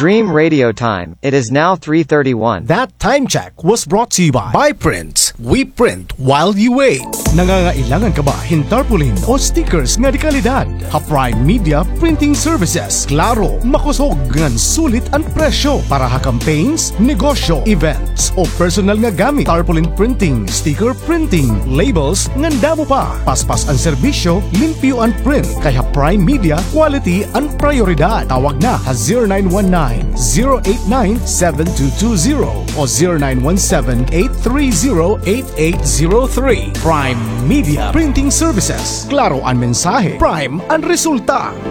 Dream Radio Time. It is now 3:31. That time check was brought to you by Prints. We print while you wait. Nangangailangan ka ba hin tarpaulin o stickers nga di kalidad? Ha-Prime Media Printing Services. Klaro, makusog ngan sulit ang presyo para ha campaigns, negosyo, events o personal nga gamit. Tarpaulin printing, sticker printing, labels ngan damo pa. Paspas ang serbisyo, limpyo ang print. Kaya Prime Media, quality ang prioridad. Tawag na ha 0919-089-7220 o 0917-830-8803. Prime Media Printing Services. Klaro ang mensahe, Prime ang resulta.